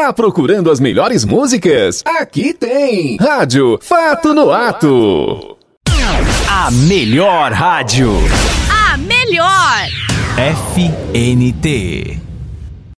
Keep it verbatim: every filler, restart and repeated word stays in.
Tá procurando as melhores músicas? Aqui tem Rádio Fato no Ato. A melhor rádio. A melhor. F N T.